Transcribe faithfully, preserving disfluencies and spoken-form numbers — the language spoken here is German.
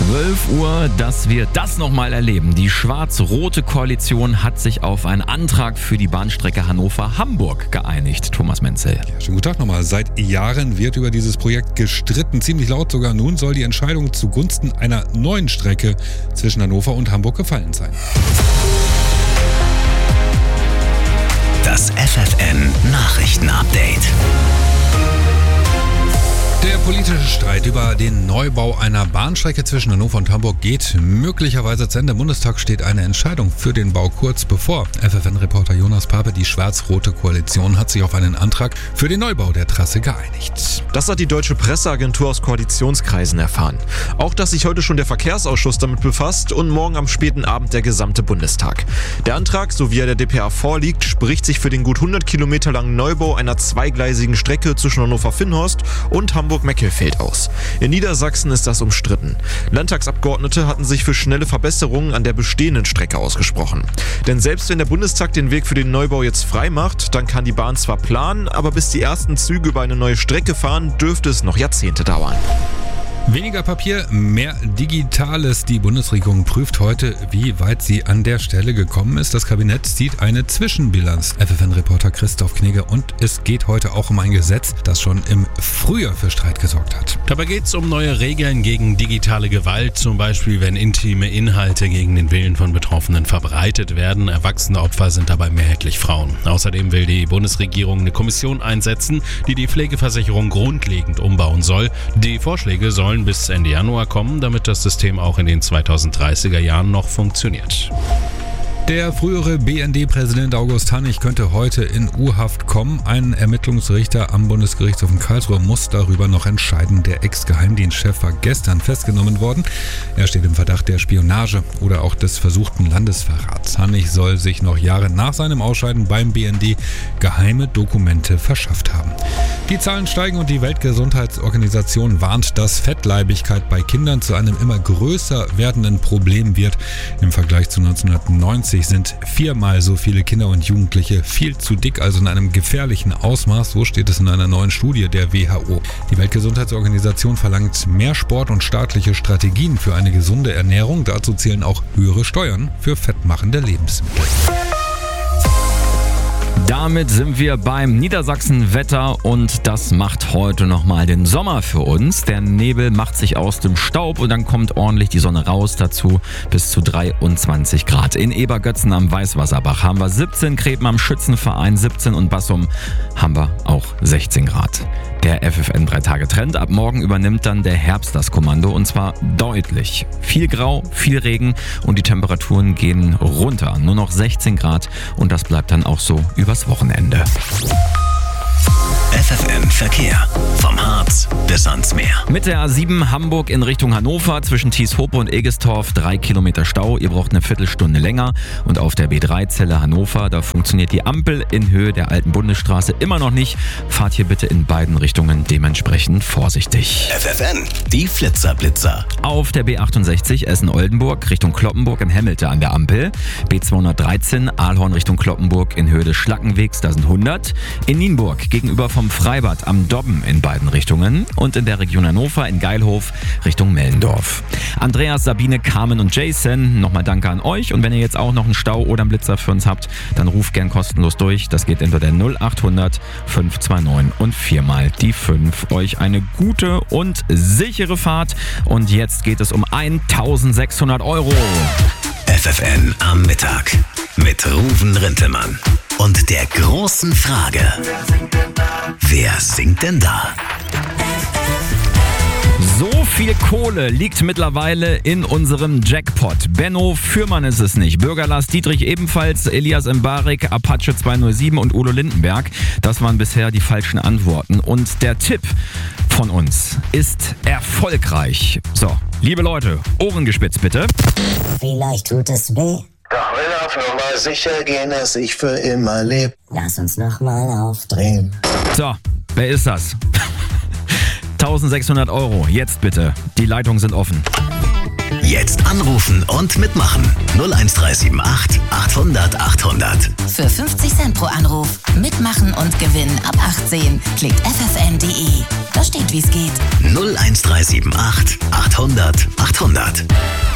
zwölf Uhr, dass wir das nochmal erleben. Die schwarz-rote Koalition hat sich auf einen Antrag für die Bahnstrecke Hannover-Hamburg geeinigt. Thomas Menzel. Ja, schönen guten Tag nochmal. Seit Jahren wird über dieses Projekt gestritten, ziemlich laut sogar. Nun soll die Entscheidung zugunsten einer neuen Strecke zwischen Hannover und Hamburg gefallen sein. Das F F N Nachrichtenupdate. Der politische Streit über den Neubau einer Bahnstrecke zwischen Hannover und Hamburg geht möglicherweise zu Ende. Im Bundestag steht eine Entscheidung für den Bau kurz bevor. F F N-Reporter Jonas Pape, die schwarz-rote Koalition hat sich auf einen Antrag für den Neubau der Trasse geeinigt. Das hat die deutsche Presseagentur aus Koalitionskreisen erfahren. Auch, dass sich heute schon der Verkehrsausschuss damit befasst und morgen am späten Abend der gesamte Bundestag. Der Antrag, so wie er der D P A vorliegt, spricht sich für den gut hundert Kilometer langen Neubau einer zweigleisigen Strecke zwischen Hannover-Finnhorst und Hamburg-Meckelfeld aus. In Niedersachsen ist das umstritten. Landtagsabgeordnete hatten sich für schnelle Verbesserungen an der bestehenden Strecke ausgesprochen. Denn selbst wenn der Bundestag den Weg für den Neubau jetzt frei macht, dann kann die Bahn zwar planen, aber bis die ersten Züge über eine neue Strecke fahren, dürfte es noch Jahrzehnte dauern. Weniger Papier, mehr Digitales. Die Bundesregierung prüft heute, wie weit sie an der Stelle gekommen ist. Das Kabinett zieht eine Zwischenbilanz. F F N-Reporter Christoph Knigge. Und es geht heute auch um ein Gesetz, das schon im Frühjahr für Streit gesorgt hat. Dabei geht es um neue Regeln gegen digitale Gewalt, zum Beispiel wenn intime Inhalte gegen den Willen von Betroffenen verbreitet werden. Erwachsene Opfer sind dabei mehrheitlich Frauen. Außerdem will die Bundesregierung eine Kommission einsetzen, die die Pflegeversicherung grundlegend umbauen soll. Die Vorschläge sollen bis Ende Januar kommen, damit das System auch in den zweitausenddreißiger Jahren noch funktioniert. Der frühere B N D-Präsident August Hannig könnte heute in U-Haft kommen. Ein Ermittlungsrichter am Bundesgerichtshof in Karlsruhe muss darüber noch entscheiden. Der Ex-Geheimdienstchef war gestern festgenommen worden. Er steht im Verdacht der Spionage oder auch des versuchten Landesverrats. Hannig soll sich noch Jahre nach seinem Ausscheiden beim B N D geheime Dokumente verschafft haben. Die Zahlen steigen und die Weltgesundheitsorganisation warnt, dass Fettleibigkeit bei Kindern zu einem immer größer werdenden Problem wird. Im Vergleich zu neunzehnhundertneunzig sind viermal so viele Kinder und Jugendliche viel zu dick, also in einem gefährlichen Ausmaß. So steht es in einer neuen Studie der W H O. Die Weltgesundheitsorganisation verlangt mehr Sport und staatliche Strategien für eine gesunde Ernährung. Dazu zählen auch höhere Steuern für fettmachende Lebensmittel. Damit sind wir beim Niedersachsen-Wetter und das macht heute nochmal den Sommer für uns. Der Nebel macht sich aus dem Staub und dann kommt ordentlich die Sonne raus, dazu bis zu dreiundzwanzig Grad. In Ebergötzen am Weißwasserbach haben wir siebzehn, Kreben am Schützenverein siebzehn und Bassum haben wir auch sechzehn Grad. Der F F N drei Tage Trend. Ab morgen übernimmt dann der Herbst das Kommando und zwar deutlich. Viel Grau, viel Regen und die Temperaturen gehen runter. Nur noch sechzehn Grad und das bleibt dann auch so übers Wochenende. F F N Verkehr. Vom Harz bis ans Meer. Mit der A sieben Hamburg in Richtung Hannover zwischen Thieshope und Egestorf drei Kilometer Stau. Ihr braucht eine Viertelstunde länger. Und auf der B drei Zelle Hannover, da funktioniert die Ampel in Höhe der alten Bundesstraße immer noch nicht. Fahrt hier bitte in beiden Richtungen dementsprechend vorsichtig. F F N, die Flitzer-Blitzer. Auf der B achtundsechzig Essen-Oldenburg Richtung Kloppenburg in Hemmelte an der Ampel. B zweihundertdreizehn Aalhorn Richtung Kloppenburg in Höhe des Schlackenwegs, da sind hundert. In Nienburg gegenüber vom Freibad am Dobben in beiden Richtungen und in der Region Hannover in Geilhof Richtung Mellendorf. Andreas, Sabine, Carmen und Jason, nochmal danke an euch und wenn ihr jetzt auch noch einen Stau oder einen Blitzer für uns habt, dann ruft gern kostenlos durch. Das geht unter der null achthundert fünf zwei neun und viermal die fünf. Euch eine gute und sichere Fahrt und jetzt geht es um eintausendsechshundert Euro. F F N am Mittag mit Ruven Rintelmann und der großen Frage: Wer singt denn da? So viel Kohle liegt mittlerweile in unserem Jackpot. Benno Fürmann ist es nicht. Bürger Lars Dietrich ebenfalls, Elias Mbarek, Apache zweihundertsieben und Udo Lindenberg. Das waren bisher die falschen Antworten. Und der Tipp von uns ist erfolgreich. So, liebe Leute, Ohren gespitzt bitte. Vielleicht tut es weh. Doch will auf Nummer sicher gehen, dass ich für immer lebe. Lass uns nochmal aufdrehen. So, wer ist das? eintausendsechshundert Euro, jetzt bitte. Die Leitungen sind offen. Jetzt anrufen und mitmachen. null eins drei sieben acht achthundert achthundert. Für fünfzig Cent pro Anruf. Mitmachen und gewinnen ab achtzehn. Klickt f f n punkt d e. Da steht, wie es geht. null eins drei sieben acht achthundert achthundert. hundert.